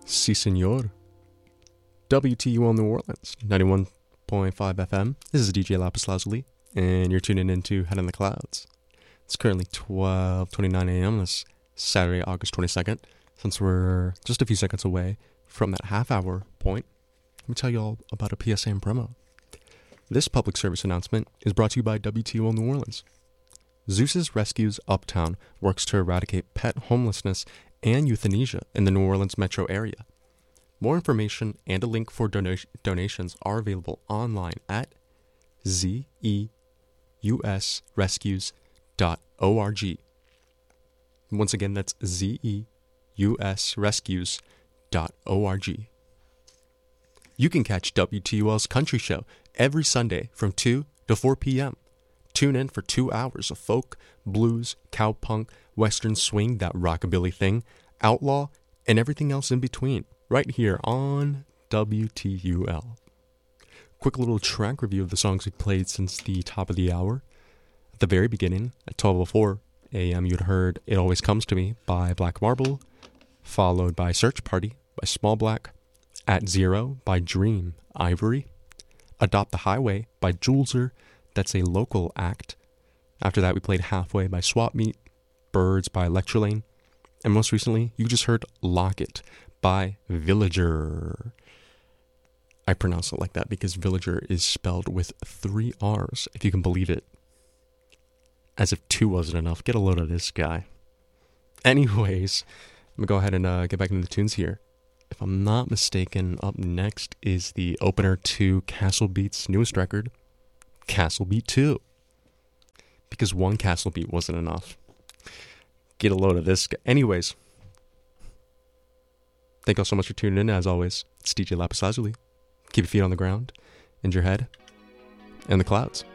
Si, senor. WTUL New Orleans, 91.5 FM. This is DJ Lapis Lazuli, and you're tuning into Head in the Clouds. It's currently 12:29 a.m. this Saturday, August 22nd. Since we're just a few seconds away from that half-hour point, let me tell you all about a PSA and promo. This public service announcement is brought to you by WTUL New Orleans. Zeus's Rescues Uptown works to eradicate pet homelessness and euthanasia in the New Orleans metro area. More information and a link for donations are available online at zeusrescues.org. Once again, that's zeusrescues.org. You can catch WTUL's Country Show every Sunday from 2 to 4 p.m. Tune in for 2 hours of folk, blues, cowpunk, western swing, that rockabilly thing, outlaw, and everything else in between, right here on WTUL. Quick little track review of the songs we played since the top of the hour. At the very beginning, at 12:04 a.m., you'd heard It Always Comes to Me by Black Marble, followed by Search Party by Small Black, At Zero by Dream Ivory, Adopt the Highway by Julzer, that's a local act. After that, we played Halfway by Swap Meet, Birds by Electrolane, and most recently, you just heard Lock It by Villager. I pronounce it like that because Villager is spelled with 3 R's, if you can believe it. As if 2 wasn't enough. Get a load of this guy. Anyways, I'm going to go ahead and get back into the tunes here. If I'm not mistaken, up next is the opener to Castle Beat's newest record, Castle Beat 2. Because one Castle Beat wasn't enough. Get a load of this guy. Anyways, thank you all so much for tuning in. As always, it's DJ Lapis Lazuli. Keep your feet on the ground and your head in the clouds.